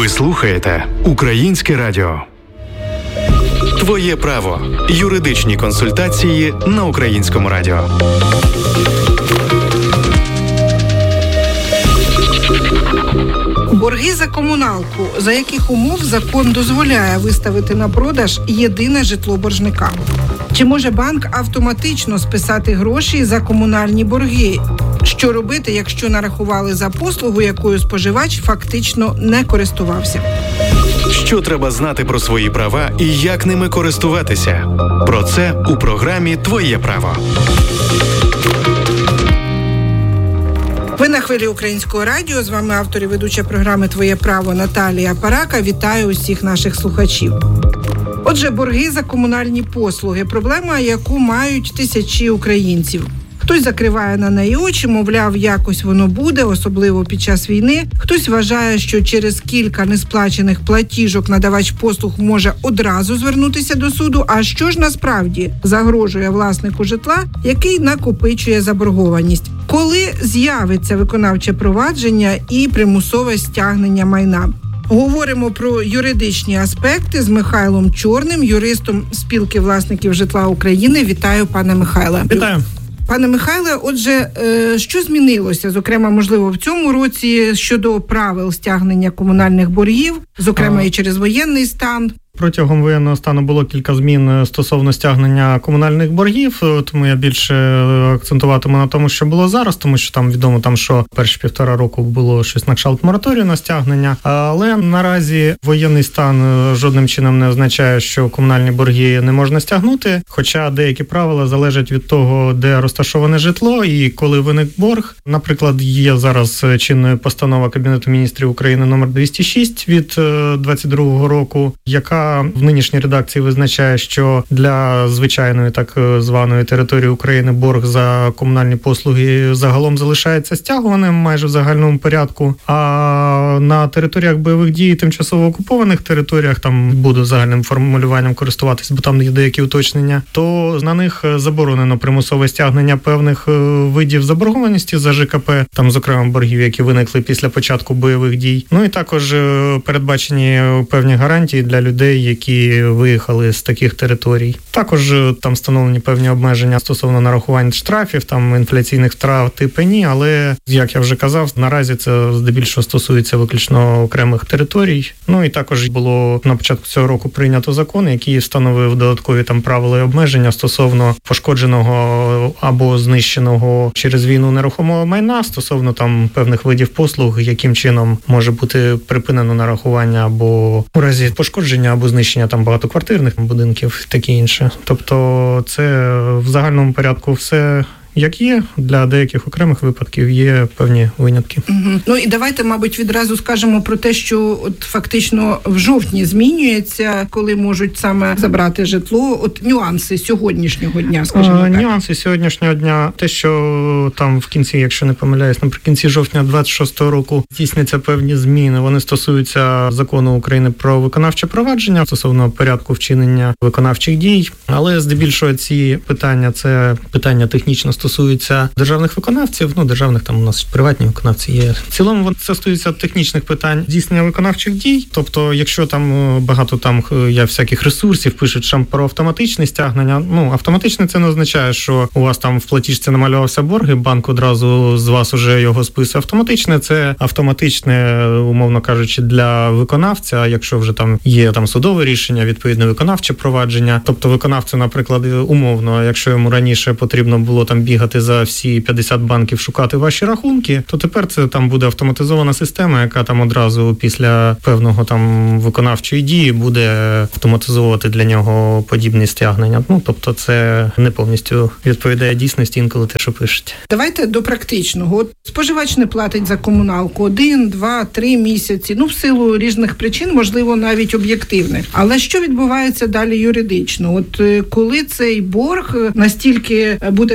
Ви слухаєте Українське радіо. Твоє право. Юридичні консультації на Українському радіо. Борги за комуналку. За яких умов закон дозволяє виставити на продаж єдине житло боржника? Чи може банк автоматично списати гроші за комунальні борги? Що робити, якщо нарахували за послугу, якою споживач фактично не користувався? Що треба знати про свої права і як ними користуватися? Про це у програмі «Твоє право». Ви на хвилі Українського радіо. З вами автор і ведуча програми «Твоє право» Наталія Парака. Вітаю усіх наших слухачів. Отже, борги за комунальні послуги – проблема, яку мають тисячі українців. Хтось закриває на неї очі, мовляв, якось воно буде, особливо під час війни. Хтось вважає, що через кілька несплачених платіжок надавач послуг може одразу звернутися до суду. А що ж насправді загрожує власнику житла, який накопичує заборгованість? Коли з'явиться виконавче провадження і примусове стягнення майна? Говоримо про юридичні аспекти з Михайлом Чорним, юристом Спілки власників житла України. Вітаю, пане Михайле. Вітаю. Пане Михайле, отже, що змінилося, зокрема, можливо, в цьому році щодо правил стягнення комунальних боргів, зокрема і через воєнний стан? Протягом воєнного стану було кілька змін стосовно стягнення комунальних боргів, тому я більше акцентуватиму на тому, що було зараз, тому що там відомо, що перші 1,5 року було щось на кшталт мораторію на стягнення, але наразі воєнний стан жодним чином не означає, що комунальні борги не можна стягнути, хоча деякі правила залежать від того, де розташоване житло і коли виник борг. Наприклад, є зараз чинною постанова Кабінету міністрів України номер 206 від 2022 року, яка в нинішній редакції визначає, що для звичайної так званої території України борг за комунальні послуги загалом залишається стягуваним майже в загальному порядку, а на територіях бойових дій, тимчасово окупованих територіях, там буду загальним формулюванням користуватись, бо там є деякі уточнення, то на них заборонено примусове стягнення певних видів заборгованості за ЖКП, там, зокрема, боргів, які виникли після початку бойових дій. Ну і також передбачені певні гарантії для людей, які виїхали з таких територій. Також там встановлені певні обмеження стосовно нарахувань штрафів, там інфляційних втрат і пені, але, як я вже казав, наразі це здебільшого стосується виключно окремих територій. Ну і також було на початку цього року прийнято закон, який встановив додаткові там правила і обмеження стосовно пошкодженого або знищеного через війну нерухомого майна, стосовно там певних видів послуг, яким чином може бути припинено нарахування або у разі пошкодження або знищення там багатоквартирних будинків, таке інше. Тобто це в загальному порядку все як є, для деяких окремих випадків є певні винятки. Угу. Ну і давайте, мабуть, відразу скажемо про те, що от фактично в жовтні змінюється, коли можуть саме забрати житло. От нюанси сьогоднішнього дня, скажімо так. Нюанси сьогоднішнього дня, те, що там в кінці, якщо не помиляюсь, наприкінці жовтня 26-го року здійсняться певні зміни. Вони стосуються Закону України про виконавче провадження стосовно порядку вчинення виконавчих дій. Але здебільшого ці питання, це питання технічно стосується державних виконавців, державних там у нас приватні виконавці є. В цілому це стосується технічних питань здійснення виконавчих дій. Тобто, якщо там багато там є всяких ресурсів, пишуть там про автоматичне стягнення, автоматичне це не означає, що у вас там в платіжці намалювався борг, і банк одразу з вас уже його списує. Автоматичне це автоматичне, умовно кажучи, для виконавця, а якщо вже там є там судове рішення, відповідне виконавче провадження. Тобто виконавцю, наприклад, умовно, якщо йому раніше потрібно було там бігати за всі 50 банків, шукати ваші рахунки, то тепер це там буде автоматизована система, яка там одразу після певного там виконавчої дії буде автоматизовувати для нього подібні стягнення. Тобто це не повністю відповідає дійсності інколи те, що пишуть. Давайте до практичного. От споживач не платить за комуналку 1, 2, 3 місяці, в силу різних причин, можливо, навіть об'єктивних. Але що відбувається далі юридично? От коли цей борг настільки буде критичним,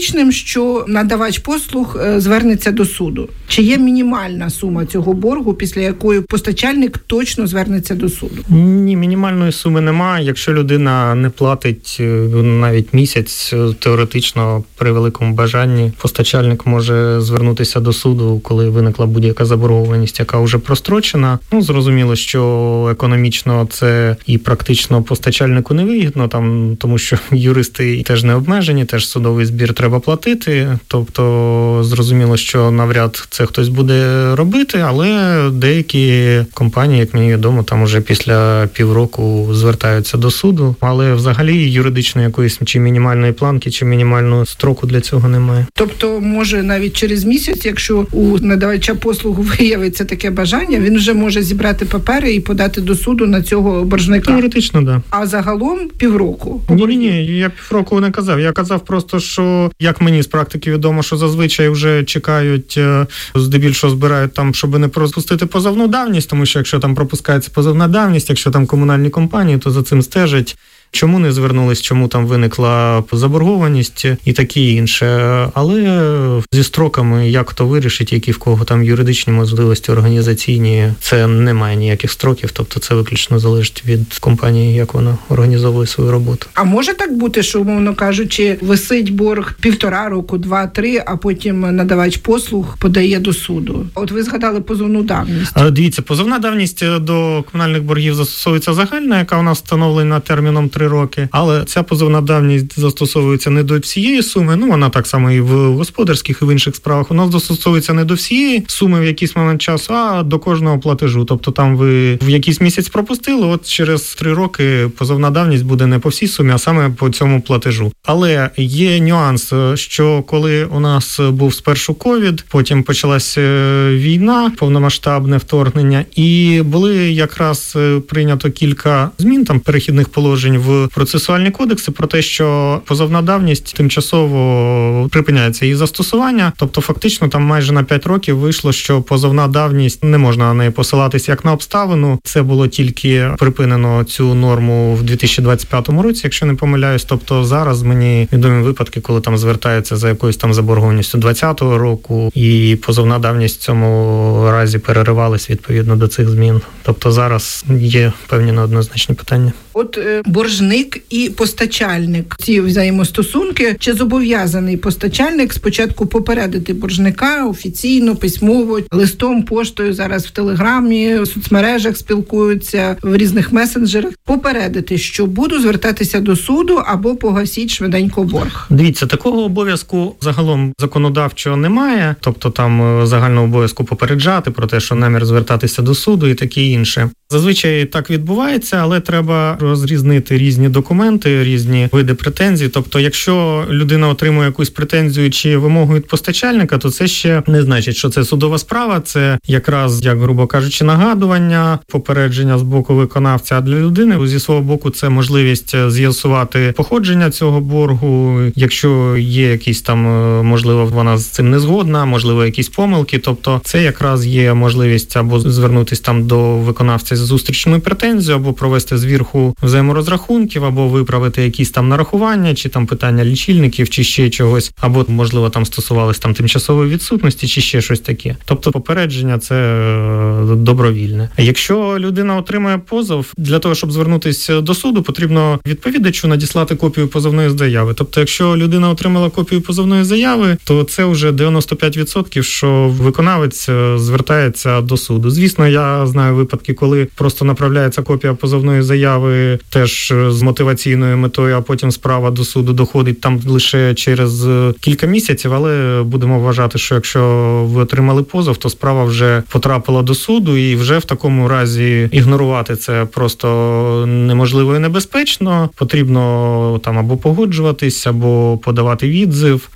логічним, що надавач послуг звернеться до суду? Чи є мінімальна сума цього боргу, після якої постачальник точно звернеться до суду? Ні, мінімальної суми немає. Якщо людина не платить навіть місяць, теоретично при великому бажанні постачальник може звернутися до суду, коли виникла будь-яка заборгованість, яка вже прострочена. Зрозуміло, що економічно це і практично постачальнику не вигідно, тому що юристи теж не обмежені, теж судовий збір треба платити. Тобто зрозуміло, що навряд це хтось буде робити, але деякі компанії, як мені відомо, там уже після півроку звертаються до суду. Але взагалі юридичної якоїсь чи мінімальної планки, чи мінімального строку для цього немає. Тобто, може навіть через місяць, якщо у надавача послуг виявиться таке бажання, він вже може зібрати папери і подати до суду на цього боржника? Теоретично, да. А загалом півроку? Ні, я півроку не казав. Я казав просто, що, як мені з практики відомо, що зазвичай вже чекають, здебільшого збирають там, щоб не пропустити позовну давність, тому що якщо там пропускається позовна давність, якщо там комунальні компанії, то за цим стежать. Чому не звернулись, чому там виникла заборгованість і таке інше. Але зі строками, як хто вирішить, які в кого там юридичні можливості, організаційні, це немає ніяких строків, тобто це виключно залежить від компанії, як вона організовує свою роботу. А може так бути, що, умовно кажучи, висить борг 1,5 року, 2-3, а потім надавач послуг подає до суду? От ви згадали позовну давність. Дивіться, позовна давність до комунальних боргів застосовується загальна, яка у нас встановлена терміном 3 роки, але ця позовна давність застосовується не до всієї суми, вона так само і в господарських, і в інших справах. Вона застосовується не до всієї суми в якийсь момент часу, а до кожного платежу. Тобто там ви в якийсь місяць пропустили, от через 3 роки позовна давність буде не по всій сумі, а саме по цьому платежу. Але є нюанс, що коли у нас був спершу ковід, потім почалася війна, повномасштабне вторгнення, і були якраз прийнято кілька змін, там перехідних положень в процесуальні кодекси про те, що позовна давність тимчасово припиняється її застосування. Тобто фактично там майже на 5 років вийшло, що позовна давність, не можна на неї посилатися як на обставину. Це було тільки припинено цю норму в 2025 році, якщо не помиляюсь. Тобто зараз мені відомі випадки, коли там звертаються за якоюсь там заборгованістю 2020 року, і позовна давність в цьому разі переривалась відповідно до цих змін. Тобто зараз є певні неоднозначні питання. От боржник і постачальник, ці взаємостосунки, чи зобов'язаний постачальник спочатку попередити боржника офіційно, письмово, листом, поштою, зараз в Телеграмі, в соцмережах спілкуються, в різних месенджерах, попередити, що буду звертатися до суду або погасіть швиденько борг? Дивіться, такого обов'язку загалом законодавчого немає, тобто там загального обов'язку попереджати про те, що намір звертатися до суду і таке інше. Зазвичай так відбувається, але треба розрізнити різні документи, різні види претензій. Тобто, якщо людина отримує якусь претензію чи вимогу від постачальника, то це ще не значить, що це судова справа. Це якраз, як грубо кажучи, нагадування, попередження з боку виконавця. А для людини зі свого боку це можливість з'ясувати походження цього боргу. Якщо є якісь там, можливо, вона з цим не згодна, можливо, якісь помилки. Тобто, це якраз є можливість або звернутися там до виконавця з зустрічною претензією, або провести звірку взаєморозрахунків, або виправити якісь там нарахування, чи там питання лічильників, чи ще чогось, або, можливо, там стосувалось там тимчасової відсутності, чи ще щось таке. Тобто попередження – це добровільне. Якщо людина отримує позов, для того, щоб звернутися до суду, потрібно відповідачу надіслати копію позовної заяви. Тобто, якщо людина отримала копію позовної заяви, то це вже 95%, що виконавець звертається до суду. Звісно, я знаю випадки, коли просто направляється копія позовної заяви теж з мотиваційною метою, а потім справа до суду доходить там лише через кілька місяців, але будемо вважати, що якщо ви отримали позов, то справа вже потрапила до суду, і вже в такому разі ігнорувати це просто неможливо і небезпечно. Потрібно там або погоджуватись, або подавати відзив,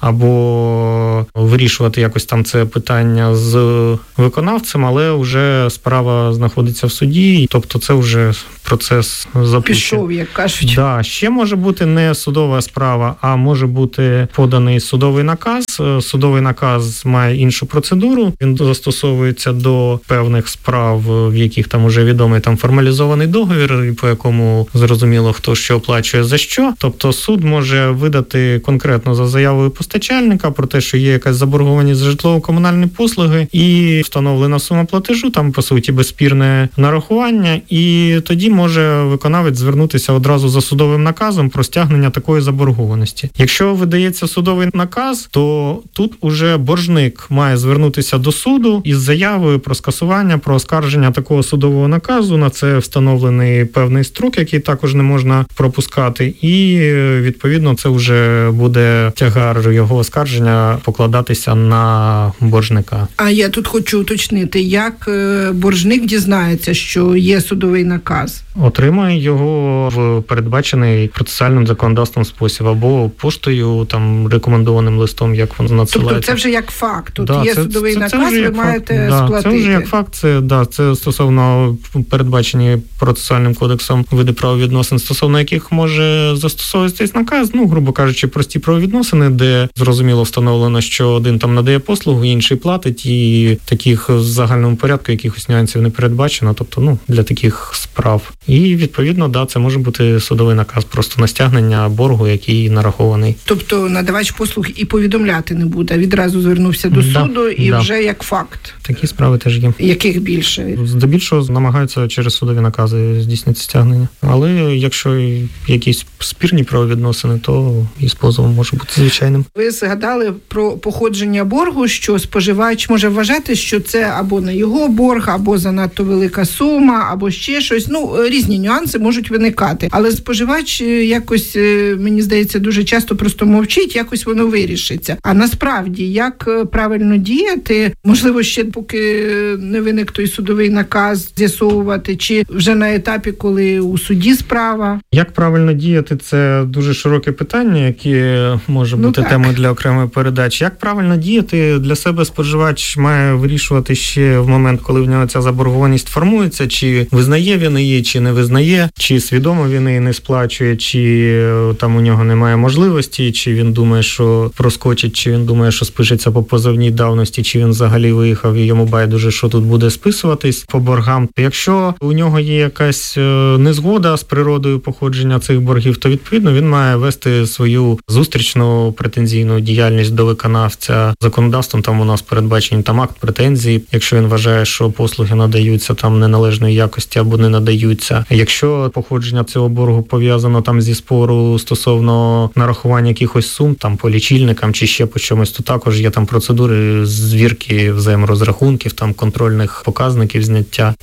або вирішувати якось там це питання з виконавцем, але вже справа знаходиться в суді, тобто це вже процес запущений. Пішов, як кажуть. Да, ще може бути не судова справа, а може бути поданий судовий наказ. Судовий наказ має іншу процедуру. Він застосовується до певних справ, в яких там уже відомий там формалізований договір, по якому зрозуміло, хто що оплачує за що. Тобто суд може видати конкретно за заявою постачальника про те, що є якась заборгованість за житлово-комунальні послуги і встановлена сума платежу, там по суті безспірне нарахування, і тоді може виконавець звернутися одразу за судовим наказом про стягнення такої заборгованості. Якщо видається судовий наказ, то тут уже боржник має звернутися до суду із заявою про скасування, про оскарження такого судового наказу. На це встановлений певний строк, який також не можна пропускати, і відповідно це вже буде тягар його оскарження покладатися на боржника. А я тут хочу уточнити, як боржник дізнається, що є судовий наказ? Отримає його в передбачений процесуальним законодавством спосіб, або поштою, там, рекомендованим листом, як воно надсилається. Тобто це вже як факт. Тут є судовий наказ, ви маєте сплатити. Це вже як факт, це стосовно передбачені процесуальним кодексом види правовідносин, стосовно яких може застосовуватись наказ, грубо кажучи, прості правовідносини, де зрозуміло встановлено, що один там надає послугу, інший платить, і таких в загальному порядку якихось нюансів не передбачено, тобто, для таких справ. І, відповідно, це може бути судовий наказ просто на стягнення боргу, який нарахований. Тобто надавач послуг і повідомляти не буде, відразу звернувся до суду і вже як факт. Такі справи теж є. Яких більше? Здебільшого намагаються через судові накази здійснити стягнення. Але якщо якісь спірні правовідносини, то і з позовом може бути звичайним. Ви згадали про походження боргу, що споживач може вважати, що це або не його борг, або занадто велика сума, або ще щось. Різні нюанси можуть виникати. Але споживач якось, мені здається, дуже часто просто мовчить, якось воно вирішиться. А насправді, як правильно діяти, можливо, ще поки не виник той судовий наказ, з'ясовувати, чи вже на етапі, коли у суді справа? Як правильно діяти, це дуже широке питання, яке може бути темою для окремої передачі. Як правильно діяти, для себе споживач має вирішувати ще в момент, коли в нього ця заборгованість формується, чи визнає він її, чи не визнає, чи свідомо він її не сплачує, чи там у нього немає можливості, чи він думає, що проскочить, чи він думає, що спишеться по позовній давності, чи він взагалі виїхав і йому байдуже, що тут буде списуватись по боргам. Якщо у нього є якась незгода з природою походження цих боргів, то відповідно він має вести свою зустрічну претензійну діяльність до виконавця. Законодавством там у нас передбачені акт претензії, якщо він вважає, що послуги надаються там неналежної якості або не надаються. Якщо походження цього боргу пов'язано там зі спору стосовно нарахування якихось сум там по лічильникам чи ще по чомусь, то також є там процедури звірки взаєморозрахунків, там контрольних показників зняття,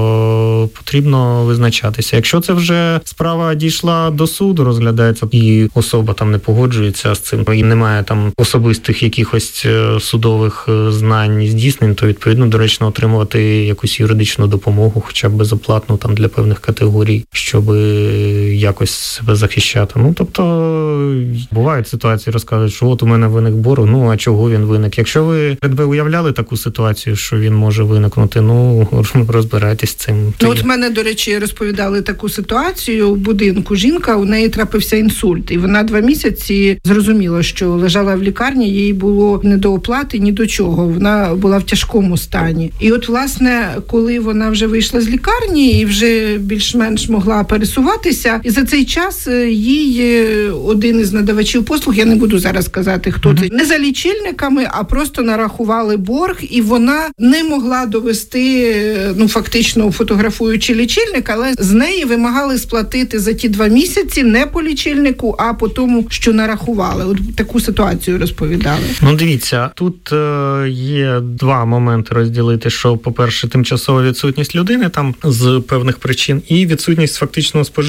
то потрібно визначатися. Якщо це вже справа дійшла до суду, розглядається, і особа там не погоджується з цим, і немає там особистих якихось судових знань і здійснень, то відповідно доречно отримувати якусь юридичну допомогу, хоча б безоплатну там для певних категорій, щоб якось себе захищати. Тобто бувають ситуації, розказують, що от у мене виник борг, а чого він виник? Якщо ви уявляли таку ситуацію, що він може виникнути, розбирайтесь з цим. От мене, до речі, розповідали таку ситуацію в будинку. Жінка, у неї трапився інсульт, і вона 2 місяці зрозуміло, що лежала в лікарні, їй було не до оплати, ні до чого. Вона була в тяжкому стані. І от, власне, коли вона вже вийшла з лікарні і вже більш-менш могла пересуватися, і за цей час їй один із надавачів послуг, я не буду зараз казати, хто це, не за лічильниками, а просто нарахували борг, і вона не могла довести, фактично фотографуючи лічильник, але з неї вимагали сплатити за ті 2 місяці не по лічильнику, а по тому, що нарахували. От таку ситуацію розповідали. Дивіться, тут є 2 моменти розділити, що, по-перше, тимчасова відсутність людини там з певних причин і відсутність фактичного споживання.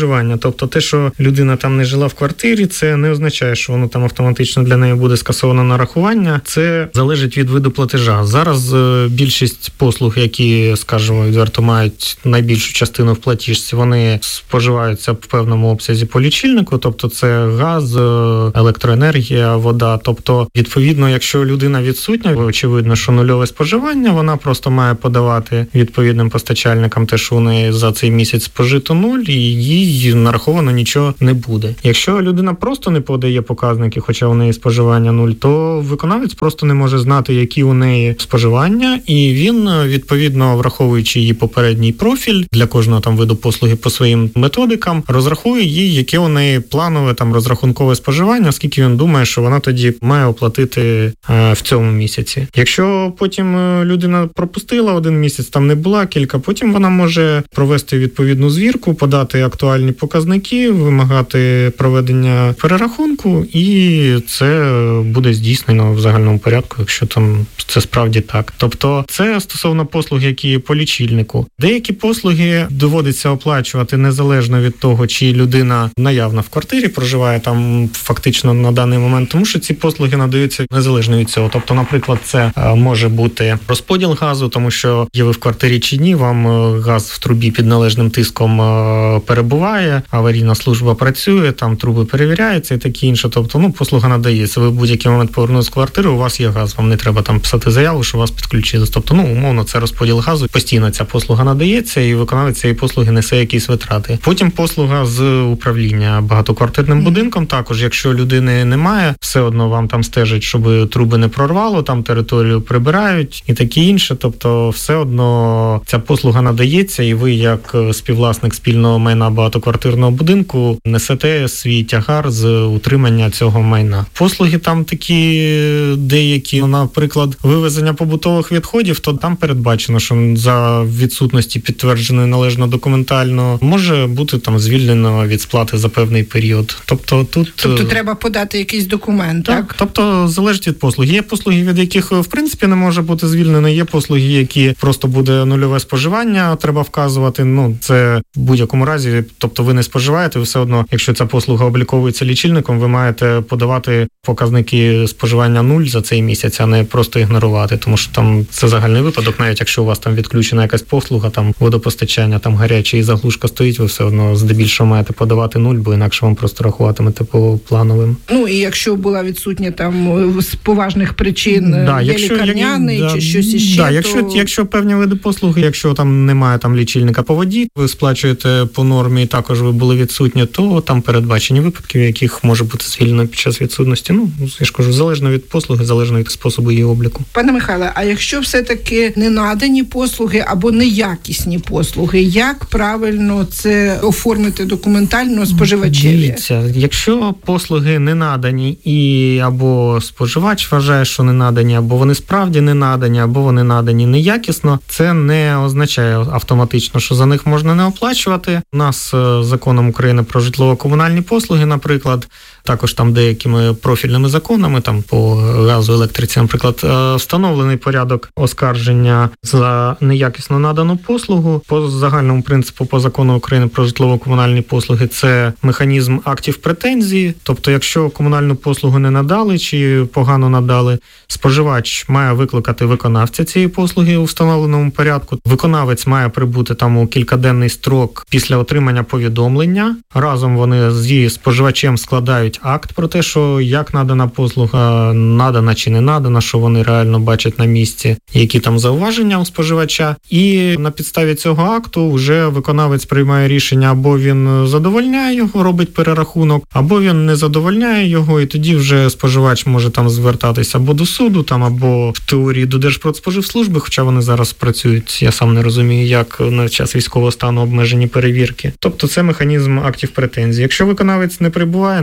Тобто те, що людина там не жила в квартирі, це не означає, що воно там автоматично для неї буде скасовано нарахування. Це залежить від виду платежа. Зараз більшість послуг, які, скажімо, відверто мають найбільшу частину в платіжці, вони споживаються в певному обсязі по лічильнику, тобто це газ, електроенергія, вода. Тобто, відповідно, якщо людина відсутня, очевидно, що нульове споживання, вона просто має подавати відповідним постачальникам те, що у неї за цей місяць спожито 0, і їй нараховано нічого не буде. Якщо людина просто не подає показники, хоча у неї споживання 0, то виконавець просто не може знати, які у неї споживання, і він, відповідно, враховуючи її попередній профіль для кожного там виду послуги по своїм методикам, розрахує їй, яке у неї планове там розрахункове споживання, скільки він думає, що вона тоді має оплатити в цьому місяці. Якщо потім людина пропустила один місяць, там не була кілька, потім вона може провести відповідну звірку, подати актуальні показники, вимагати проведення перерахунку, і це буде здійснено в загальному порядку, якщо там це справді так. Тобто це стосовно послуг, які по лічильнику. Деякі послуги доводиться оплачувати незалежно від того, чи людина наявна в квартирі, проживає там фактично на даний момент, тому що ці послуги надаються незалежно від цього. Тобто, наприклад, це може бути розподіл газу, тому що є ви в квартирі чи ні, вам газ в трубі під належним тиском перебуває, аварійна служба працює, там труби перевіряються і таке інше. Тобто, послуга надається. Ви в будь-який момент повернулись в квартиру, у вас є газ, вам не треба там писати заяву, що вас підключили. Тобто, умовно, це розподіл газу, постійно ця послуга надається, і виконавець цієї послуги несе якісь витрати. Потім послуга з управління багатоквартирним будинком, також, якщо людини немає, все одно вам там стежать, щоб труби не прорвало, там територію прибирають і таке інше. Тобто, все одно ця послуга надається, і ви, як співвласник спільного майна багатоквартирного будинку, несете свій тягар з утримання цього майна. Послуги там такі деякі, наприклад, вивезення побутових відходів, то там передбачено, що за відсутності підтвердженої належно документально може бути там звільнено від сплати за певний період. Тобто треба подати якийсь документ, так? Тобто залежить від послуг. Є послуги, від яких в принципі не може бути звільнено, є послуги, які просто буде нульове споживання, треба вказувати. Це в будь-якому разі, тобто ви не споживаєте, ви все одно, якщо ця послуга обліковується лічильником, ви маєте подавати показники споживання 0 за цей місяць, а не просто ігнорувати, тому що там це загальний випадок, навіть якщо у вас там відключена якась послуга, там водопостачання, там гаряча і заглушка стоїть, ви все одно здебільшого маєте подавати 0, бо інакше вам просто рахуватимете по плановим. І якщо була відсутня там з поважних причин, є лікарняний чи щось іще, якщо певні види послуги, якщо там немає там лічильника по воді, ви сплачуєте по нормі, і також ви були відсутні, то там передбачені випадки, в яких може бути звільнено під час відсутності. Я ж кажу, залежно від послуги, залежно від способу її обліку. Пане Михайле, а якщо все-таки не надані послуги або неякісні послуги, як правильно це оформити документально споживачеві? Дивіться, якщо послуги не надані і або споживач вважає, що не надані, або вони справді не надані, або вони надані неякісно, це не означає автоматично, що за них можна не оплачувати. У нас законом України про житлово-комунальні послуги, наприклад, також там деякими профільними законами, там по газу, електриці, наприклад, встановлений порядок оскарження за неякісно надану послугу. По загальному принципу, по закону України про житлово-комунальні послуги, це механізм актів претензії. Тобто, якщо комунальну послугу не надали чи погано надали, споживач має викликати виконавця цієї послуги у встановленому порядку. Виконавець має прибути там у кількаденний строк після отримання повідомлення. Разом вони зі споживачем складають акт про те, що як надана послуга, надана чи не надана, що вони реально бачать на місці, які там зауваження у споживача. І на підставі цього акту вже виконавець приймає рішення, або він задовольняє його, робить перерахунок, або він не задовольняє його, і тоді вже споживач може там звертатися або до суду, там, або в теорії до Держпродспоживслужби, хоча вони зараз працюють, я сам не розумію, як на час військового стану обмежені перевірки. Тобто це механізм актів претензії. Якщо виконавець не прибуває на складання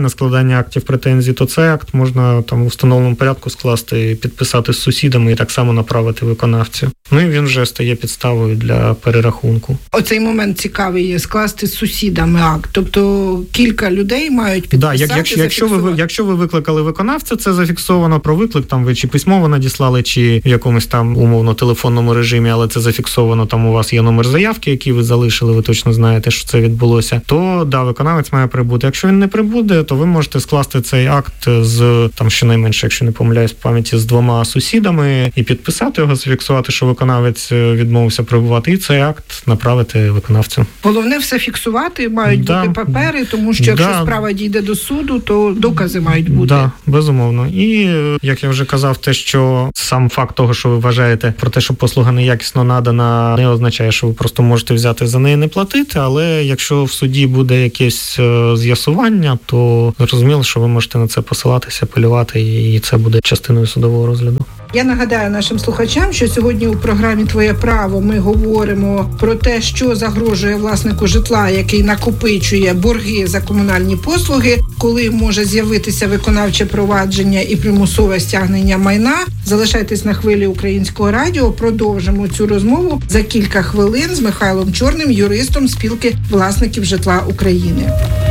складання актів претензій, то цей акт можна там у встановленому порядку скласти, підписати з сусідами і так само направити виконавцю. Ну і він вже стає підставою для перерахунку. Оцей момент цікавий є, скласти з сусідами акт. Тобто кілька людей мають підписати, якщо ви викликали виконавця, це зафіксовано про виклик, там ви чи письмово надіслали, чи в якомусь там умовно телефонному режимі, але це зафіксовано, там у вас є номер заявки, який ви залишили, ви точно знаєте, що це відбулося, то виконавець має прибути. Якщо він не прибуде, то ви можете скласти цей акт з, там щонайменше, якщо не помиляюсь в пам'яті, з 2 сусідами і підписати його, зафіксувати, що виконавець відмовився прибувати, і цей акт направити виконавцю. Головне все фіксувати, мають бути папери, тому що якщо справа дійде до суду, то докази мають бути. Так, безумовно. І, як я вже казав, те, що сам факт того, що ви вважаєте про те, що послуга неякісно надана, не означає, що ви просто можете взяти за неї не платити, але якщо в суді буде якесь з'ясування, то зрозуміло, що ви можете на це посилатися, апелювати, і це буде частиною судового розгляду. Я нагадаю нашим слухачам, що сьогодні у програмі «Твоє право» ми говоримо про те, що загрожує власнику житла, який накопичує борги за комунальні послуги, коли може з'явитися виконавче провадження і примусове стягнення майна. Залишайтесь на хвилі Українського радіо. Продовжимо цю розмову за кілька хвилин з Михайлом Чорним, юристом Спілки власників житла України.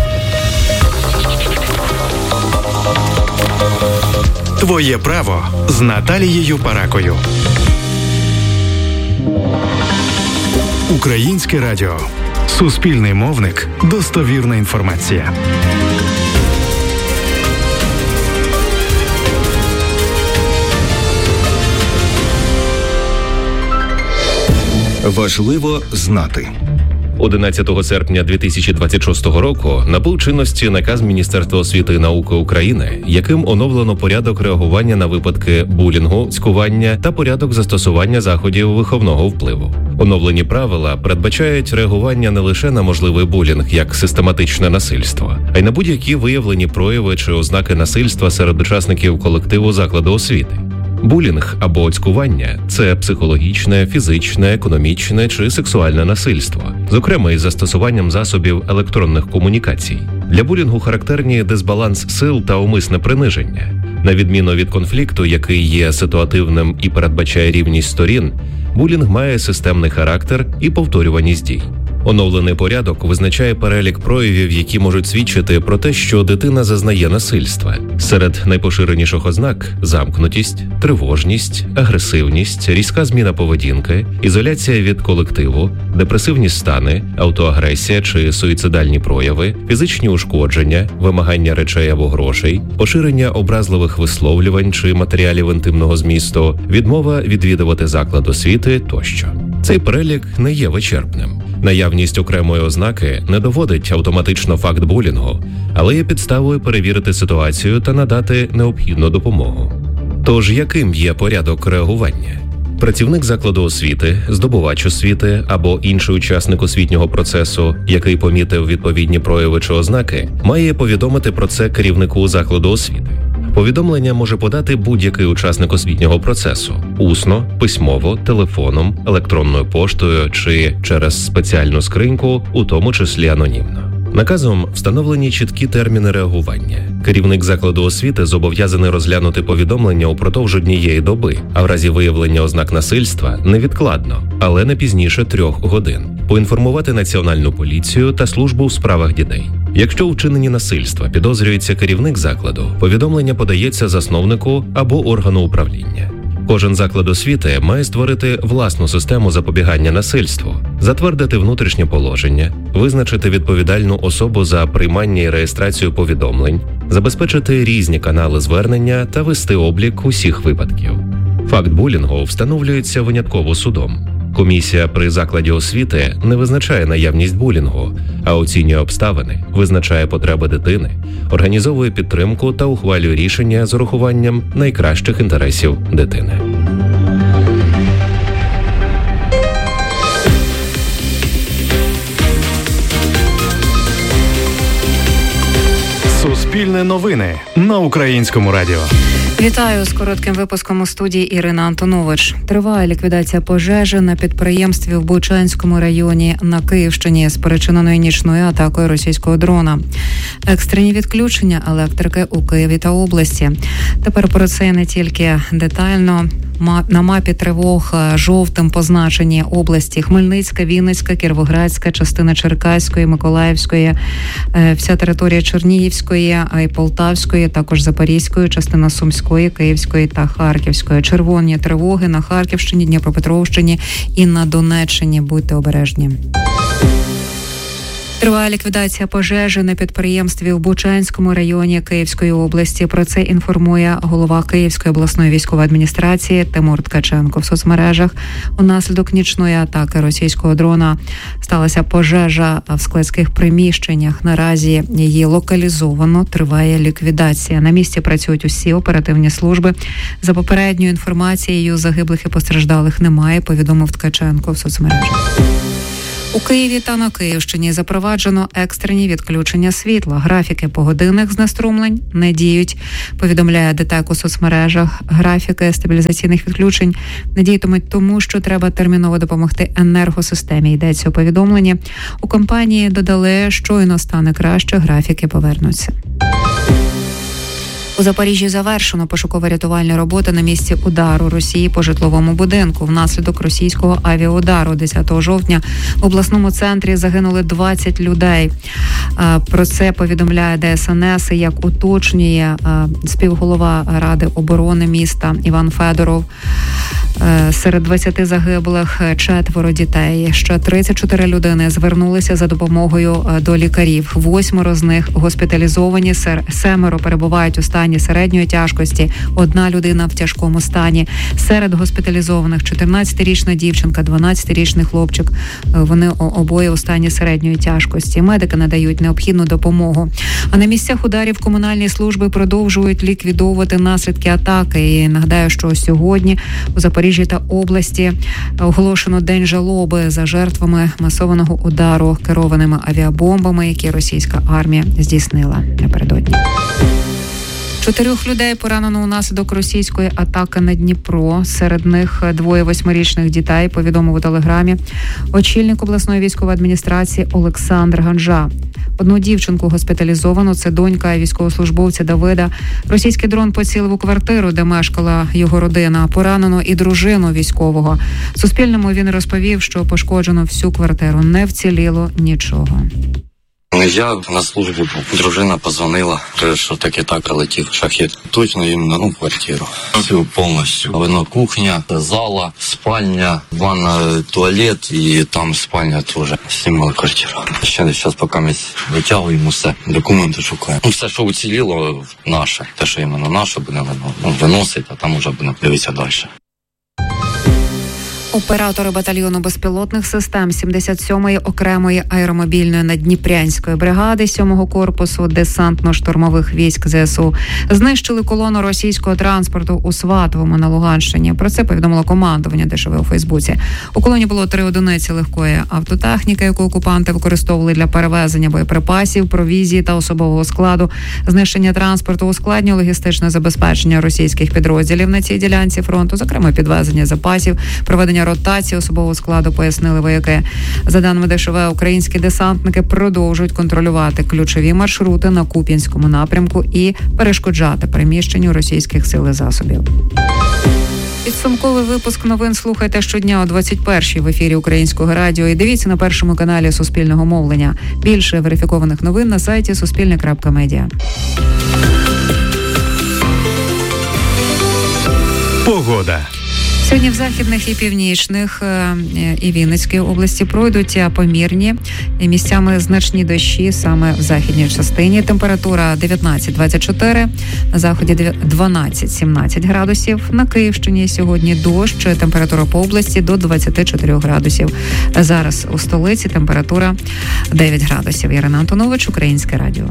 «Твоє право» з Наталією Паракою. Українське радіо. Суспільний мовник. Достовірна інформація. Важливо знати. 11 серпня 2026 року набув чинності наказ Міністерства освіти і науки України, яким оновлено порядок реагування на випадки булінгу, цькування та порядок застосування заходів виховного впливу. Оновлені правила передбачають реагування не лише на можливий булінг як систематичне насильство, а й на будь-які виявлені прояви чи ознаки насильства серед учасників колективу закладу освіти. Булінг або цькування – це психологічне, фізичне, економічне чи сексуальне насильство, зокрема із застосуванням засобів електронних комунікацій. Для булінгу характерні дисбаланс сил та умисне приниження. На відміну від конфлікту, який є ситуативним і передбачає рівність сторін, булінг має системний характер і повторюваність дій. Оновлений порядок визначає перелік проявів, які можуть свідчити про те, що дитина зазнає насильства. Серед найпоширеніших ознак – замкнутість, тривожність, агресивність, різка зміна поведінки, ізоляція від колективу, депресивні стани, автоагресія чи суїцидальні прояви, фізичні ушкодження, вимагання речей або грошей, поширення образливих висловлювань чи матеріалів інтимного змісту, відмова відвідувати заклад освіти тощо. Цей перелік не є вичерпним. Наявність окремої ознаки не доводить автоматично факт булінгу, але є підставою перевірити ситуацію та надати необхідну допомогу. Тож, яким є порядок реагування? Працівник закладу освіти, здобувач освіти або інший учасник освітнього процесу, який помітив відповідні прояви чи ознаки, має повідомити про це керівнику закладу освіти. Повідомлення може подати будь-який учасник освітнього процесу – усно, письмово, телефоном, електронною поштою чи через спеціальну скриньку, у тому числі анонімно. Наказом встановлені чіткі терміни реагування. Керівник закладу освіти зобов'язаний розглянути повідомлення упродовж однієї доби, а в разі виявлення ознак насильства – невідкладно, але не пізніше 3 годин. Поінформувати Національну поліцію та службу у справах дітей. Якщо у вчиненні насильства підозрюється керівник закладу, повідомлення подається засновнику або органу управління. Кожен заклад освіти має створити власну систему запобігання насильству, затвердити внутрішнє положення, визначити відповідальну особу за приймання і реєстрацію повідомлень, забезпечити різні канали звернення та вести облік усіх випадків. Факт булінгу встановлюється винятково судом. Комісія при закладі освіти не визначає наявність булінгу, а оцінює обставини, визначає потреби дитини, організовує підтримку та ухвалює рішення з урахуванням найкращих інтересів дитини. Суспільне новини на Українському радіо. Вітаю з коротким випуском у студії Ірина Антонович. Триває ліквідація пожежі на підприємстві в Бучанському районі на Київщині, спричиненої нічною атакою російського дрона. Екстрені відключення електрики у Києві та області. Тепер про це не тільки детально. На мапі тривог жовтим позначені області: Хмельницька, Вінницька, Кіровоградська, частина Черкаської, Миколаївської, вся територія Чернігівської і Полтавської, також Запорізької, частина Сумської, Київської та Харківської. Червоні тривоги на Харківщині, Дніпропетровщині і на Донеччині. Будьте обережні. Триває ліквідація пожежі на підприємстві в Бучанському районі Київської області. Про це інформує голова Київської обласної військової адміністрації Тимур Ткаченко в соцмережах. Унаслідок нічної атаки російського дрона сталася пожежа в складських приміщеннях. Наразі її локалізовано, триває ліквідація. На місці працюють усі оперативні служби. За попередньою інформацією, загиблих і постраждалих немає, повідомив Ткаченко в соцмережах. У Києві та на Київщині запроваджено екстрені відключення світла. Графіки погодинних знеструмлень не діють, повідомляє ДТЕК у соцмережах. Графіки стабілізаційних відключень не діятимуть тому, що треба терміново допомогти енергосистемі. Йдеться у повідомленні. У компанії додали, щойно стане краще, графіки повернуться. У Запоріжжі завершено пошуково-рятувальні роботи на місці удару Росії по житловому будинку. Внаслідок російського авіаудару 10 жовтня в обласному центрі загинули 20 людей. Про це повідомляє ДСНС, як уточнює співголова Ради оборони міста Іван Федоров. Серед 20 загиблих 4 дітей. Ще 34 людини звернулися за допомогою до лікарів. 8 з них госпіталізовані, 7 перебувають у стані середньої тяжкості, 1 людина в тяжкому стані. Серед госпіталізованих 14-річна дівчинка, 12-річний хлопчик. Вони обоє у стані середньої тяжкості. Медики надають необхідну допомогу. А на місцях ударів комунальні служби продовжують ліквідовувати наслідки атаки. І нагадаю, що сьогодні у Запоріжжі та області оголошено День жалоби за жертвами масованого удару керованими авіабомбами, які російська армія здійснила напередодні. 4 людей поранено унаслідок російської атаки на Дніпро. Серед них 2 8-річних дітей, повідомив у Телеграмі очільник обласної військової адміністрації Олександр Ганжа. Одну дівчинку госпіталізовано, це донька військовослужбовця Давида. Російський дрон поцілив у квартиру, де мешкала його родина. Поранено і дружину військового. Суспільному він розповів, що пошкоджено всю квартиру, не вціліло нічого. Я на службі, дружина позвонила, що таке так летів шахет. Точно іменно в квартиру. Все повністю. Вона кухня, зала, спальня, ванна, туалет і там спальня теж. Знімали квартиру. Зараз поки ми витягуємо все, документи шукаємо. Все, що уціліло, наше. Те, що іменно наше, будемо виносити, а там вже будемо дивитися далі. Оператори батальйону безпілотних систем 77-ї окремої аеромобільної наддніпрянської бригади 7-го корпусу десантно-штурмових військ ЗСУ знищили колону російського транспорту у Сватовому на Луганщині. Про це повідомило командування ДШВ у Фейсбуці. У колоні було 3 одиниці легкої автотехніки, яку окупанти використовували для перевезення боєприпасів, провізії та особового складу. Знищення транспорту ускладнює логістичне забезпечення російських підрозділів на цій ділянці фронту, зокрема підвезення запасів, проведення ротації особового складу, пояснили вояки. За даними ДШВ, українські десантники продовжують контролювати ключові маршрути на Куп'янському напрямку і перешкоджати переміщенню російських сил і засобів. Підсумковий випуск новин слухайте щодня о 21-й в ефірі Українського радіо і дивіться на першому каналі Суспільного мовлення. Більше верифікованих новин на сайті suspilne.media. Погода. Сьогодні в західних і північних і Вінницькій області пройдуть помірні місцями значні дощі саме в західній частині. Температура 19-24, на заході 12-17 градусів. На Київщині сьогодні дощ, температура по області до 24 градусів. Зараз у столиці температура 9 градусів. Ірина Антонович, Українське радіо.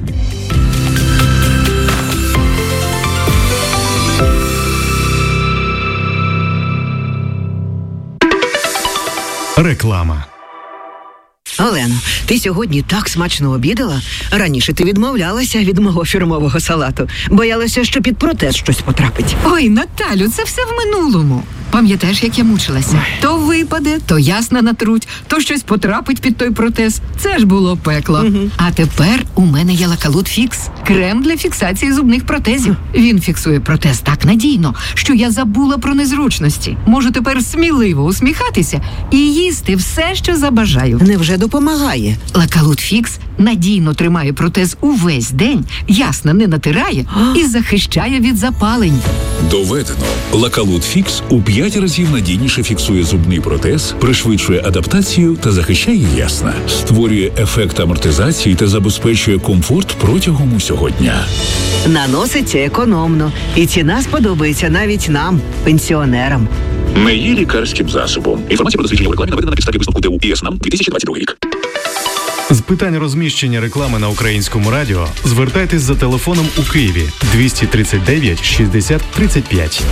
Реклама. Олено, ти сьогодні так смачно обідала. Раніше ти відмовлялася від мого фірмового салату. Боялася, що під протез щось потрапить. Ой, Наталю, це все в минулому. Пам'ятаєш, як я мучилася? То випаде, то ясна натруть, то щось потрапить під той протез. Це ж було пекло. А тепер у мене є Лакалут Фікс. Крем для фіксації зубних протезів. Він фіксує протез так надійно, що я забула про незручності. Можу тепер сміливо усміхатися і їсти все, що забажаю. Невже допомагає? Лакалут Фікс надійно тримає протез увесь день, ясно не натирає і захищає від запалень. Доведено. Лакалут Фікс у 5 разів надійніше фіксує зубний протез, пришвидшує адаптацію та захищає ясна. Створює ефект амортизації та забезпечує комфорт протягом усього дня. Наноситься економно. І ціна сподобається навіть нам, пенсіонерам. Не є лікарським засобом. Інформація про дослідження у рекламі наведена на підставі висновку ТУ ІСНАМ 2022 рік. З питань розміщення реклами на Українському радіо звертайтесь за телефоном у Києві 239 60 35.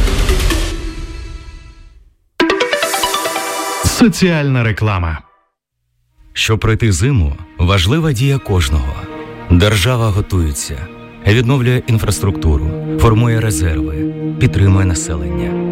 Соціальна реклама. Щоб пройти зиму, важлива дія кожного. Держава готується, відновлює інфраструктуру, формує резерви, підтримує населення.